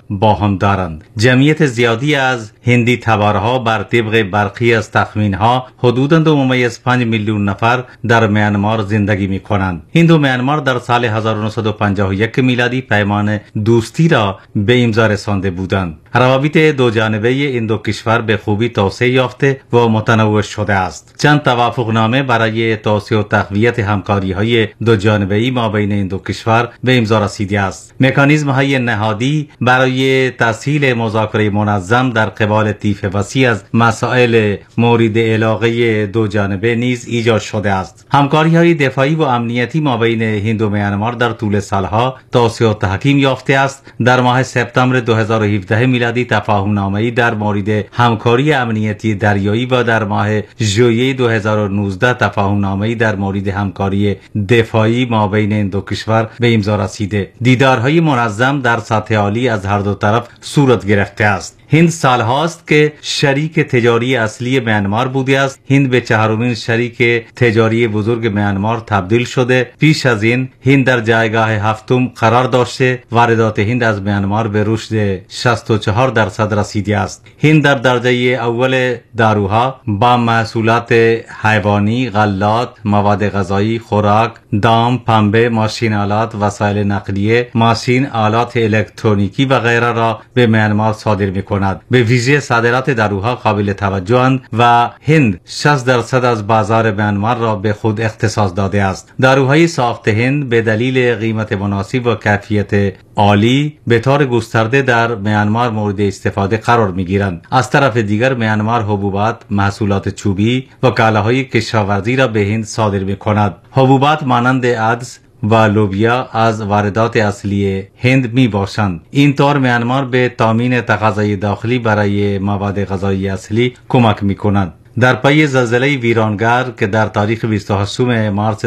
با هم دارند. جمعیت زیادی از هندی تبارها بر طبق برخی از تخمینها حدوداً 2.5 میلیون نفر در میانمار زندگی می کنند. هند و میانمار در سال 1951 میلادی پیمان دوستی را به امضا رسانده بودند. روابط دو جانبه این دو کشور به خوبی توسعه یافته و متنوع شده است. چند توافقنامه برای توسعه و تقویت همکاری‌های دو جانبه‌ای مابین این دو کشور به امضا رسیده است. مکانیزم‌های نهادی برای تسهیل مذاکره منظم در قبال طیف وسیع از مسائل مورد علاقه دو جانبه نیز ایجاد شده است. همکاری‌های دفاعی و امنیتی مابین هند و میانمار در طول سالها توسعه و تحکیم یافته است. در ماه سپتامبر 2017 میلادی تفاهم‌نامه‌ای در مورد همکاری امنیتی دریایی و در ماه ژوئیه 2019 تفاهم‌نامه‌ای در مورد همکاری دفاعی مابین این دو کشور به امضا رسیده. دیدارهای منظم در سطح عالی از هر دو طرف صورت گرفته است. هند سالهاست که شریک تجاری اصلی میانمار بوده است. هند به چهارمین شریک تجاری بزرگ میانمار تبدیل شده. پیش از این هند در جایگاه هفتم قرار داشته. واردات هند از میانمار به رشد 64% رسیده است. هند در درجه اول داروها با محصولات حیوانی، غلات، مواد غذایی، خوراک، دام، پنبه، ماشین آلات، وسایل نقلیه، ماشین آلات الکترونیکی و غیره را به میانمار صادر می‌کند. به ویژه صادرات داروها قابل توجه‌اند و هند 60% از بازار میانمار را به خود اختصاص داده است. داروهای ساخت هند به دلیل قیمت مناسب و کیفیت عالی به طور گسترده در میانمار مورد استفاده قرار می‌گیرند. از طرف دیگر میانمار حبوبات، محصولات چوبی و کالاهای کشاورزی را به هند صادر می‌کند. حبوبات مانند عدس و لوبیا از واردات اصلی هند می باشند. این طور میانمار به تامین تقاضای داخلی برای مواد غذایی اصلی کمک می کند. در پی زلزله ویرانگر که در تاریخ 28 مارس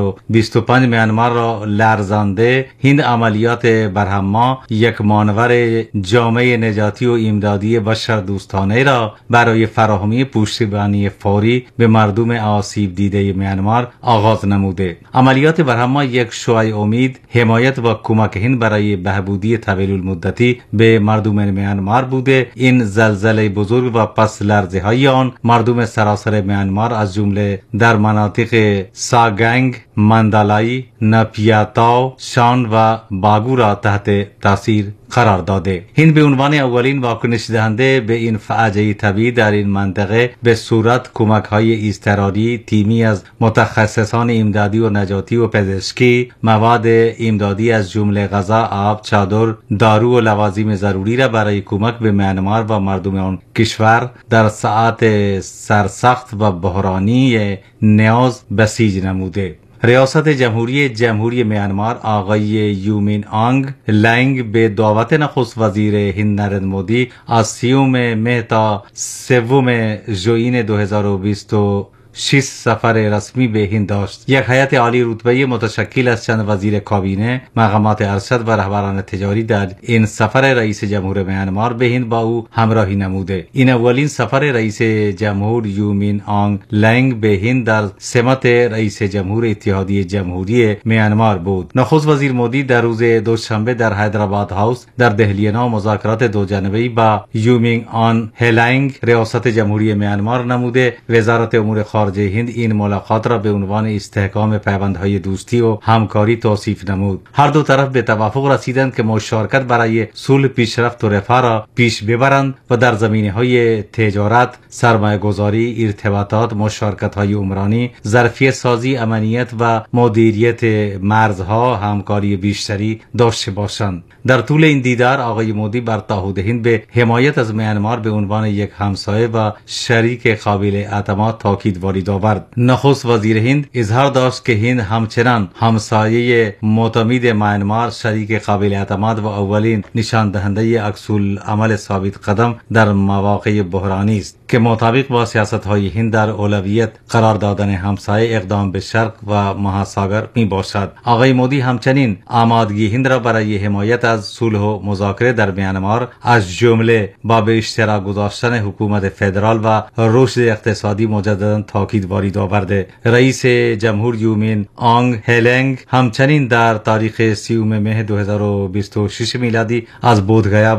2025 میانمار را لرزانده، هند عملیات برهما یک مانور جامعه نجاتی و امدادی بشردوستانه را برای فراهمی پشتیبانی فوری به مردم آسیب دیده میانمار آغاز نموده. عملیات برهما یک شعاع امید، حمایت و کمک هند برای بهبودی طویل المدتی به مردم میانمار بوده. این زلزله بزرگ و پس لرزه های آن مردم سراسر میانمار از جمله در مناطق ساگنگ، مندالای، نپیاتاو، شان و باگو را تحت تاثیر قرار داده. هند به عنوان اولین واکنش دهنده به این فاجعه طبیعی در این منطقه به صورت کمک های اضطراری تیمی از متخصصان امدادی و نجاتی و پزشکی، مواد امدادی از جمله غذا، آب، چادر، دارو و لوازم ضروری را برای کمک به میانمار و مردم آن کشور در ساعات سرسخت و بحرانی نیاز بسیج نموده. ریاست جمهوری میانمار آقای یومین آنگ لنگ به دعوت نخست وزیر هند نریندر مودی از 30 مه تا 3 ژوئیه 2026 سفر رسمی به هند داشت. یک هیئت عالی رتبه متشکل از چند وزیر کابینه، مقامات ارشد و رهبران تجاری در این سفر رئیس جمهور میانمار به هند با او همراهی نموده. این اولین سفر رئیس جمهور یومین آنگ لنگ به هند در سمت رئیس جمهور اتحادیه جمهوری میانمار بود. نخست وزیر مودی در روز دوشنبه در حیدرآباد هاوس در دهلی نو مذاکرات دو جانبه‌ای با یومین آن هلنگ ریاست جمهوری میانمار نموده. وزارت امور خارجه هند این ملاقات را به عنوان استحکام پیوندهای دوستی و همکاری توصیف نمود. هر دو طرف به توافق رسیدند که مشارکت برای صلح، پیشرفت و رفاه را پیش ببرند و در زمینه‌های تجارت، سرمایه‌گذاری، ارتباطات، مشارکت‌های عمرانی، ظرفیت سازی، امنیت و مدیریت مرزها همکاری بیشتری داشته باشند. در طول این دیدار آقای مودی بر تعهد هند به حمایت از میانمار به عنوان یک همسایه و شریک قابل اعتماد تاکید وارد آورد. نخست وزیر هند اظهار داشت که هند همچنان همسایه معتمد میانمار، شریک قابل اعتماد و اولین نشان دهنده عکس‌العمل ثابت قدم در مواقع بحرانی است که مطابق با سیاست‌های هند در اولویت قرار دادن همسایه اقدام به شرق و مهاساگر می باشد. آقای مودی همچنین آمادگی هند را برای حمایت از صلح و مذاکره در میانمار از جمله با به اشتراک گذاشتن حکومت فدرال و رشد اقتصادی مجددا تاکید وارد آورده. رئیس جمهور یومین آنگ هلنگ همچنین در تاریخ 30 مه 2026 میلادی از بودگیا